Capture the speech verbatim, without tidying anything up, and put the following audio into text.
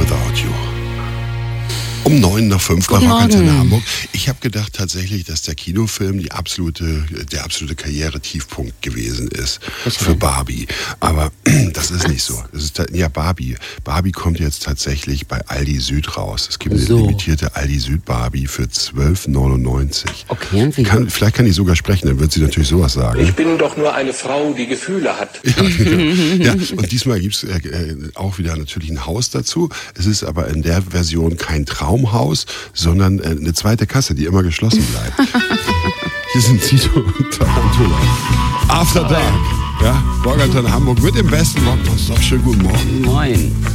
Without You. Um neun nach fünf bei Rockantenne Hamburg. Ich habe gedacht tatsächlich, dass der Kinofilm die absolute, der absolute Karrieretiefpunkt gewesen ist für Barbie. Aber das ist nicht so. Das ist ja Barbie. Barbie kommt jetzt tatsächlich bei Aldi Süd raus. Es gibt so. eine limitierte Aldi Süd Barbie für zwölf neunundneunzig. Okay, und wie? Kann, vielleicht kann die sogar sprechen, dann wird sie natürlich sowas sagen. Ich bin doch nur eine Frau, die Gefühle hat. Ja, genau. Ja, und diesmal gibt es äh, auch wieder natürlich ein Haus dazu. Es ist aber in der Version kein Traumhaus, sondern äh, eine zweite Kasse, die immer geschlossen bleibt. Hier sind Tito und Tarantula. After Dark. Ja, Rockantenne Hamburg mit dem besten Rock. Schönen guten Morgen. Moin.